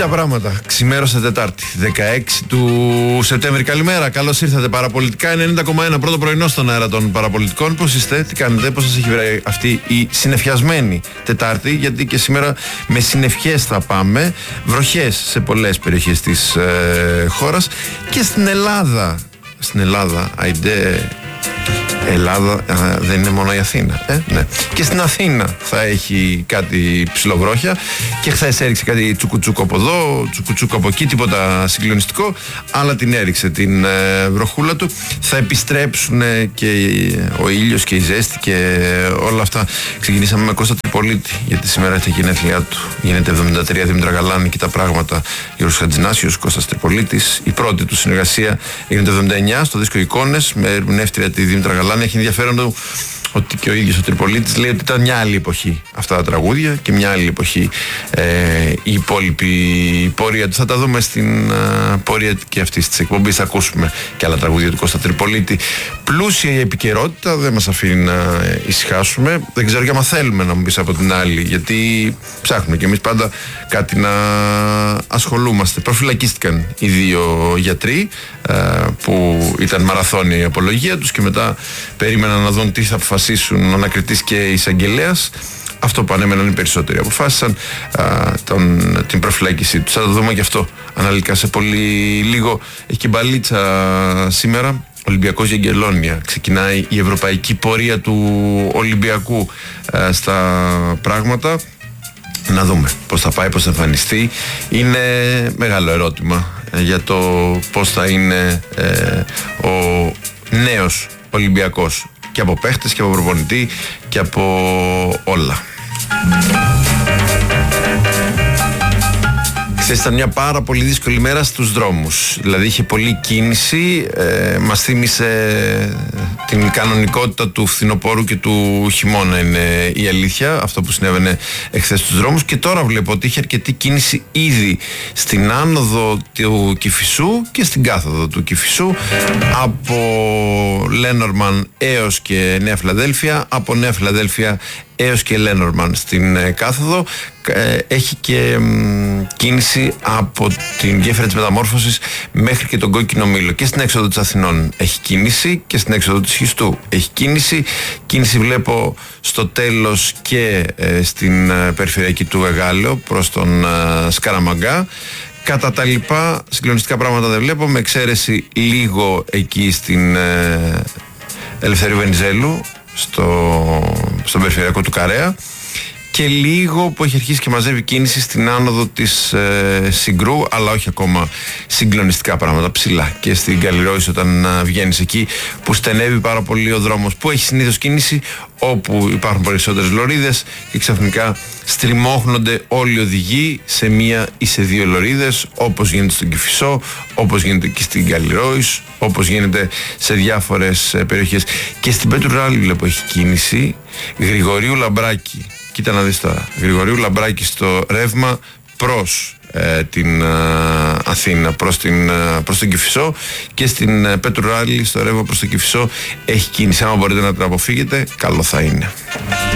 τα πράγματα. Ξημέρωσα Τετάρτη, 16 του Σεπτέμβρη. Καλημέρα, καλώς ήρθατε. Παραπολιτικά 90,1, πρώτο πρωινό στον αέρα των παραπολιτικών. Πώς είστε, τι κάνετε, πώς σας έχει βρει αυτή η συννεφιασμένη Τετάρτη? Γιατί και σήμερα με συννεφιές θα πάμε. Βροχές σε πολλές περιοχές της χώρας και στην Ελλάδα. Στην Ελλάδα, Ελλάδα δεν είναι μόνο η Αθήνα, ναι. Και στην Αθήνα θα έχει κάτι ψιλοβρόχια και χθες έριξε κάτι τσουκουτσούκο από εδώ, τσουκουτσούκο από εκεί, τίποτα συγκλονιστικό, αλλά την έριξε την βροχούλα του. Θα επιστρέψουν και ο ήλιος και η ζέστη και όλα αυτά. Ξεκινήσαμε με Κώστα Τριπολίτη, γιατί σήμερα έχει γενέθλιά του. Γίνεται 73, Δήμητρα Γαλάνη και τα πράγματα. Γιώργος Χατζηνάσιος, Κώστας Τριπολίτης. Η πρώτη του συνεργασία έγινε το 79 στο δίσκο Εικόνες με ερμηνεύτρια τη Δήμητρα Γαλάνη. Έχει ενδιαφέρον ότι και ο ίδιος ο Τριπολίτης λέει ότι ήταν μια άλλη εποχή αυτά τα τραγούδια και μια άλλη εποχή η υπόλοιπη πορεία του. Θα τα δούμε στην πορεία και αυτής της εκπομπής. Θα ακούσουμε και άλλα τραγούδια του Κώστα Τριπολίτη. Πλούσια η επικαιρότητα, δεν μας αφήνει να ησυχάσουμε. Δεν ξέρω και άμα θέλουμε, να μου πεις από την άλλη, γιατί ψάχνουμε και εμείς πάντα κάτι να ασχολούμαστε. Προφυλακίστηκαν οι δύο γιατροί που ήταν μαραθώνια η απολογία τους και μετά περίμεναν να δουν τι θα αποφασίσουν ο ανακριτής και η εισαγγελέας. Αυτό που ανέμεναν οι περισσότεροι αποφάσισαν την προφυλάκησή τους. Θα το δούμε και αυτό αναλυτικά σε πολύ λίγο. Έχει και μπαλίτσα σήμερα. Ολυμπιακός Γεγγελόνια. Ξεκινάει η ευρωπαϊκή πορεία του Ολυμπιακού στα πράγματα. Να δούμε πώς θα πάει, πώς θα εμφανιστεί. Είναι μεγάλο ερώτημα για το πώς θα είναι ο νέος Ολυμπιακός, και από παίχτες και από προπονητή και από όλα. Χθες ήταν μια πάρα πολύ δύσκολη μέρα στους δρόμους. Δηλαδή είχε πολλή κίνηση, μας θύμισε την κανονικότητα του φθινοπόρου και του χειμώνα, είναι η αλήθεια, αυτό που συνέβαινε εχθές στους δρόμους. Και τώρα βλέπω ότι είχε αρκετή κίνηση ήδη στην άνοδο του Κηφισού και στην κάθοδο του Κηφισού, από Λένορμαν έως και Νέα Φιλαδέλφια, από Νέα Φιλαδέλφια έως και Λένορμαν στην κάθοδο. Έχει και κίνηση από την γέφυρα της Μεταμόρφωσης μέχρι και τον Κόκκινο Μήλο. Και στην έξοδο της Αθηνών έχει κίνηση και στην έξοδο της Χιστού έχει κίνηση. Κίνηση βλέπω στο τέλος και στην περιφερειακή του Γαγάλεο προς τον Σκαραμαγκά. Κατά τα λοιπά συγκλονιστικά πράγματα δεν βλέπω, με εξαίρεση λίγο εκεί στην Ελευθερίου Βενιζέλου, στον περιφερειακό του Καρέα, και λίγο που έχει αρχίσει και μαζεύει κίνηση στην άνοδο της Συγκρού, αλλά όχι ακόμα συγκλονιστικά πράγματα ψηλά. Και στην Καλλιρόης, όταν βγαίνεις εκεί που στενεύει πάρα πολύ ο δρόμος, που έχει συνήθως κίνηση, όπου υπάρχουν περισσότερες λωρίδες και ξαφνικά στριμώχνονται όλοι οι οδηγοί σε μία ή σε δύο λωρίδες, όπως γίνεται στον Κηφισό, όπως γίνεται και στην Καλλιρόης, όπως γίνεται σε διάφορες περιοχές. Και στην Πέτρου Ράλη βλέπω έχει κίνηση. Γρηγορίου Λαμπράκη, κοίτα να δεις τώρα, Γρηγορίου Λαμπράκη στο ρεύμα προς την Αθήνα, προς τον Κηφισό, και στην Πέτρου Ράλη στο ρεύμα προς τον Κηφισό έχει κίνηση. Αν μπορείτε να την αποφύγετε, καλό θα είναι.